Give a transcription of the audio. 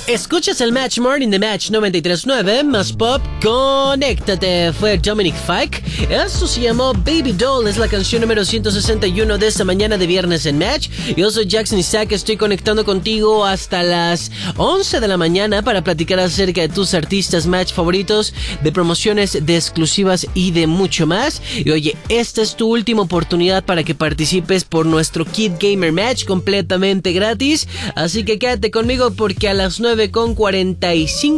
Escuchas el Match Morning de Match 93.9 más Pop. Conéctate. Fue Dominic Fike. Esto se llamó Baby Doll. Es la canción número 161 de esta mañana de viernes en Match. Yo soy Jackson Isaac. Estoy conectando contigo hasta las 11 de la mañana para platicar acerca de tus artistas Match favoritos, de promociones, de exclusivas y de mucho más. Y oye, esta es tu última oportunidad para que participes por nuestro Kid Gamer Match completamente gratis. Así que quédate conmigo porque a las 9:45